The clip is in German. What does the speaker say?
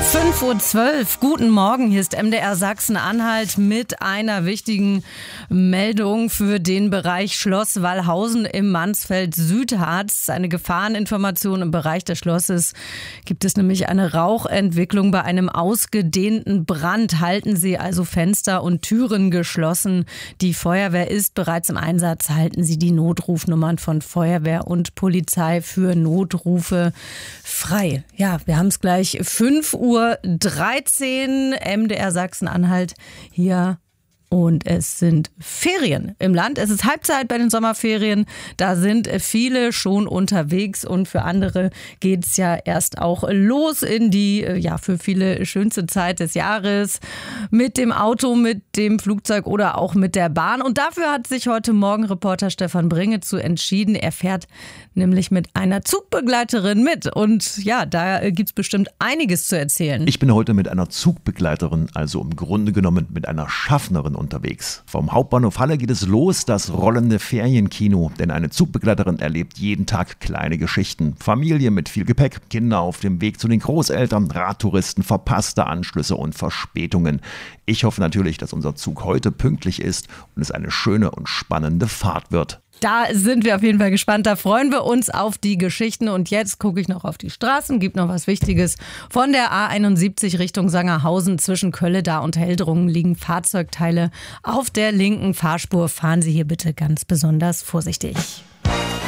5:12 Uhr. Guten Morgen, hier ist MDR Sachsen-Anhalt mit einer wichtigen Meldung für den Bereich Schloss Wallhausen im Mansfeld-Südharz. Eine Gefahreninformation im Bereich des Schlosses gibt es nämlich eine Rauchentwicklung bei einem ausgedehnten Brand. Halten Sie also Fenster und Türen geschlossen. Die Feuerwehr ist bereits im Einsatz. Halten Sie die Notrufnummern von Feuerwehr und Polizei für Notrufe frei. Ja, wir haben es gleich 5:13 Uhr, MDR Sachsen-Anhalt hier. Und es sind Ferien im Land. Es ist Halbzeit bei den Sommerferien. Da sind viele schon unterwegs und für andere geht es ja erst auch los in die, für viele schönste Zeit des Jahres. Mit dem Auto, mit dem Flugzeug oder auch mit der Bahn. Und dafür hat sich heute Morgen Reporter Stefan Bringe zu entschieden. Er fährt nämlich mit einer Zugbegleiterin mit. Und ja, da gibt es bestimmt einiges zu erzählen. Ich bin heute mit einer Zugbegleiterin, also im Grunde genommen mit einer Schaffnerin unterwegs. Vom Hauptbahnhof Halle geht es los, das rollende Ferienkino. Denn eine Zugbegleiterin erlebt jeden Tag kleine Geschichten. Familie mit viel Gepäck, Kinder auf dem Weg zu den Großeltern, Radtouristen, verpasste Anschlüsse und Verspätungen. Ich hoffe natürlich, dass unser Zug heute pünktlich ist und es eine schöne und spannende Fahrt wird. Da sind wir auf jeden Fall gespannt. Da freuen wir uns auf die Geschichten. Und jetzt gucke ich noch auf die Straßen. Gibt noch was Wichtiges. Von der A71 Richtung Sangerhausen zwischen Kölleda und Heldrungen liegen Fahrzeugteile auf der linken Fahrspur. Fahren Sie hier bitte ganz besonders vorsichtig.